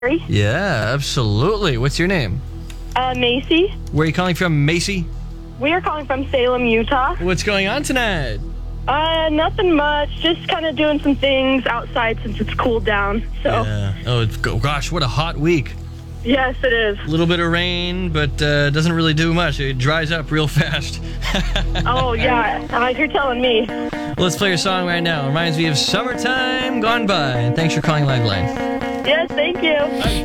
Yeah, absolutely. What's your name? Macy. Where are you calling from, Macy? We are calling from Salem, Utah. What's going on tonight? Nothing much. Just kind of doing some things outside since it's cooled down. So. Yeah. Oh, gosh, what a hot week. Yes, it is. A little bit of rain, but doesn't really do much. It dries up real fast. Oh, yeah. You're telling me. Let's play your song right now. It reminds me of Summertime Gone By. And thanks for calling Liveline. Yes, thank you.